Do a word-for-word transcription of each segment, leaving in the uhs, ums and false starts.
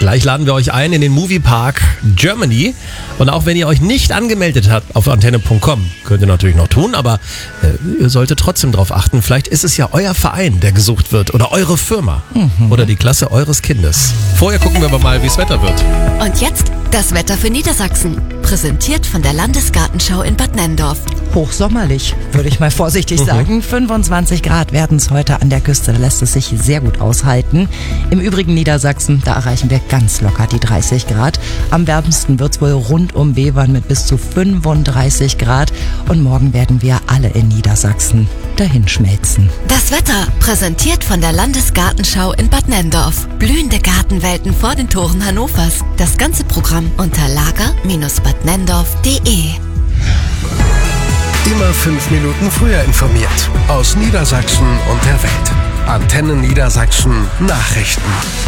Gleich laden wir euch ein in den Moviepark Germany. Und auch wenn ihr euch nicht angemeldet habt auf antenne punkt com, könnt ihr natürlich noch tun, aber äh, ihr solltet trotzdem darauf achten. Vielleicht ist es ja euer Verein, der gesucht wird oder eure Firma mhm. oder die Klasse eures Kindes. Vorher gucken wir aber mal, wie es Wetter wird. Und jetzt das Wetter für Niedersachsen. Präsentiert von der Landesgartenschau in Bad Nenndorf. Hochsommerlich, würde ich mal vorsichtig Mhm. sagen. fünfundzwanzig Grad werden es heute an der Küste, da lässt es sich sehr gut aushalten. Im übrigen Niedersachsen, da erreichen wir ganz locker die dreißig Grad. Am wärmsten wird es wohl rund um Bevern mit bis zu fünfunddreißig Grad. Und morgen werden wir alle in Niedersachsen dahin schmelzen. Das Wetter, präsentiert von der Landesgartenschau in Bad Nenndorf. Blühende Gartenwelten vor den Toren Hannovers. Das ganze Programm unter lager Bindestrich bad nenndorf punkt de. Immer fünf Minuten früher informiert. Aus Niedersachsen und der Welt. Antenne Niedersachsen Nachrichten.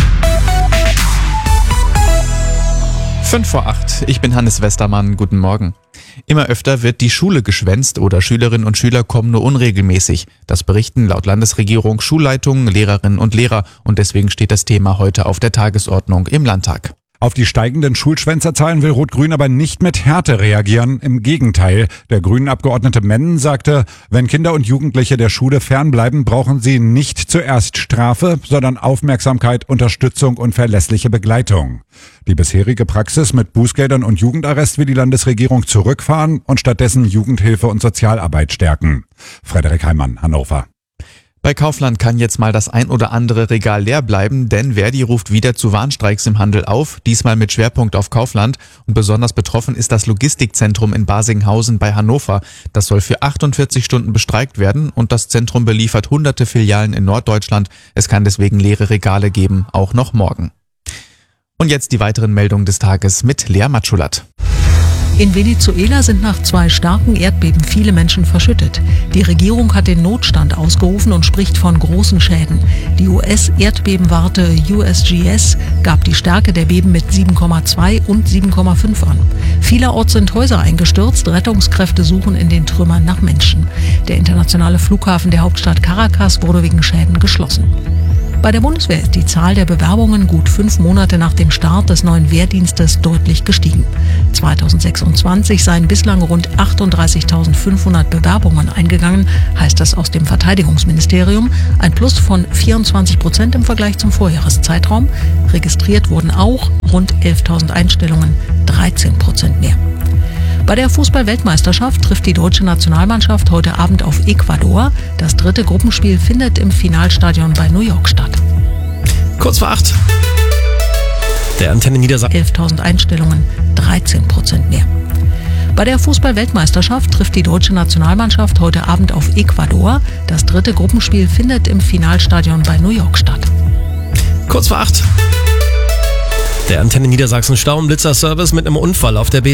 Fünf vor acht. Ich bin Hannes Westermann. Guten Morgen. Immer öfter wird die Schule geschwänzt oder Schülerinnen und Schüler kommen nur unregelmäßig. Das berichten laut Landesregierung Schulleitungen, Lehrerinnen und Lehrer. Und deswegen steht das Thema heute auf der Tagesordnung im Landtag. Auf die steigenden Schulschwänzerzahlen will Rot-Grün aber nicht mit Härte reagieren. Im Gegenteil. Der Grünen-Abgeordnete Mennen sagte, wenn Kinder und Jugendliche der Schule fernbleiben, brauchen sie nicht zuerst Strafe, sondern Aufmerksamkeit, Unterstützung und verlässliche Begleitung. Die bisherige Praxis mit Bußgeldern und Jugendarrest will die Landesregierung zurückfahren und stattdessen Jugendhilfe und Sozialarbeit stärken. Frederik Heimann, Hannover. Bei Kaufland kann jetzt mal das ein oder andere Regal leer bleiben, denn Verdi ruft wieder zu Warnstreiks im Handel auf, diesmal mit Schwerpunkt auf Kaufland. Und besonders betroffen ist das Logistikzentrum in Barsinghausen bei Hannover. Das soll für achtundvierzig Stunden bestreikt werden und das Zentrum beliefert hunderte Filialen in Norddeutschland. Es kann deswegen leere Regale geben, auch noch morgen. Und jetzt die weiteren Meldungen des Tages mit Lea Matschulat. In Venezuela sind nach zwei starken Erdbeben viele Menschen verschüttet. Die Regierung hat den Notstand ausgerufen und spricht von großen Schäden. Die U S-Erdbebenwarte U S G S gab die Stärke der Beben mit sieben Komma zwei und sieben Komma fünf an. Vielerorts sind Häuser eingestürzt, Rettungskräfte suchen in den Trümmern nach Menschen. Der internationale Flughafen der Hauptstadt Caracas wurde wegen Schäden geschlossen. Bei der Bundeswehr ist die Zahl der Bewerbungen gut fünf Monate nach dem Start des neuen Wehrdienstes deutlich gestiegen. zweitausendsechsundzwanzig seien bislang rund achtunddreißigtausendfünfhundert Bewerbungen eingegangen, heißt das aus dem Verteidigungsministerium. Ein Plus von vierundzwanzig Prozent im Vergleich zum Vorjahreszeitraum. Registriert wurden auch rund elftausend Einstellungen, dreizehn Prozent mehr. Bei der Fußball-Weltmeisterschaft trifft die deutsche Nationalmannschaft heute Abend auf Ecuador. Das dritte Gruppenspiel findet im Finalstadion bei New York statt. Kurz vor acht. Der Antenne Niedersachsen. elftausend Einstellungen, dreizehn Prozent mehr. Bei der Fußball-Weltmeisterschaft trifft die deutsche Nationalmannschaft heute Abend auf Ecuador. Das dritte Gruppenspiel findet im Finalstadion bei New York statt. Kurz vor acht. Der Antenne Niedersachsen Stauenblitzer Service mit einem Unfall auf der B